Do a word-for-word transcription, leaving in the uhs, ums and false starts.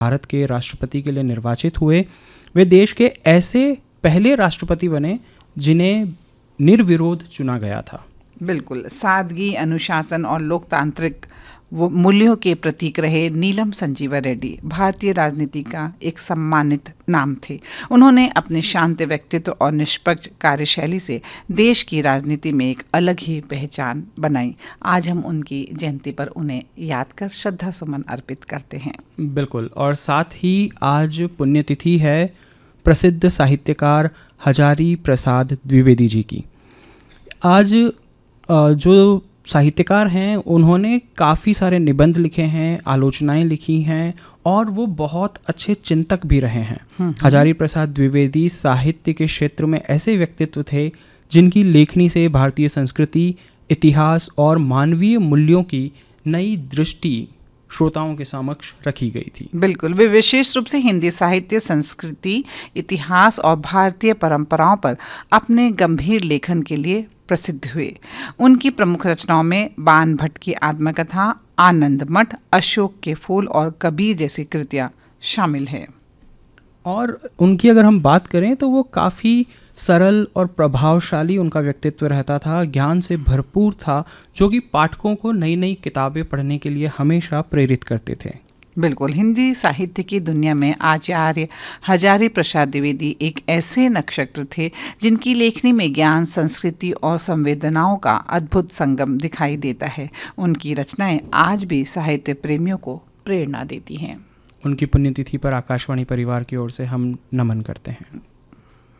भारत के राष्ट्रपति के लिए निर्वाचित हुए, वे देश के ऐसे पहले राष्ट्रपति बने जिन्हें निर्विरोध चुना गया था। बिल्कुल, सादगी, अनुशासन और लोकतांत्रिक वो मूल्यों के प्रतीक रहे नीलम संजीवा रेड्डी भारतीय राजनीति का एक सम्मानित नाम थे। उन्होंने अपने शांत व्यक्तित्व और निष्पक्ष कार्यशैली से देश की राजनीति में एक अलग ही पहचान बनाई। आज हम उनकी जयंती पर उन्हें याद कर श्रद्धा सुमन अर्पित करते हैं। बिल्कुल, और साथ ही आज पुण्यतिथि है प्रसिद्ध साहित्यकार हजारी प्रसाद द्विवेदी जी की। आज जो साहित्यकार हैं उन्होंने काफ़ी सारे निबंध लिखे हैं, आलोचनाएं लिखी हैं और वो बहुत अच्छे चिंतक भी रहे हैं। हजारी प्रसाद द्विवेदी साहित्य के क्षेत्र में ऐसे व्यक्तित्व थे जिनकी लेखनी से भारतीय संस्कृति, इतिहास और मानवीय मूल्यों की नई दृष्टि श्रोताओं के समक्ष रखी गई थी। बिल्कुल, वे विशेष रूप से हिंदी साहित्य, संस्कृति, इतिहास और भारतीय परंपराओं पर अपने गंभीर लेखन के लिए प्रसिद्ध हुए। उनकी प्रमुख रचनाओं में बाण भट्ट की आत्मकथा, आनंद मठ, अशोक के फूल और कबीर जैसी कृतियां शामिल है। और उनकी अगर हम बात करें तो वो काफ़ी सरल और प्रभावशाली उनका व्यक्तित्व रहता था, ज्ञान से भरपूर था, जो कि पाठकों को नई नई किताबें पढ़ने के लिए हमेशा प्रेरित करते थे। बिल्कुल, हिंदी साहित्य की दुनिया में आचार्य हजारी प्रसाद द्विवेदी एक ऐसे नक्षत्र थे जिनकी लेखनी में ज्ञान, संस्कृति और संवेदनाओं का अद्भुत संगम दिखाई देता है। उनकी रचनाएं आज भी साहित्य प्रेमियों को प्रेरणा देती हैं। उनकी पुण्यतिथि पर आकाशवाणी परिवार की ओर से हम नमन करते हैं।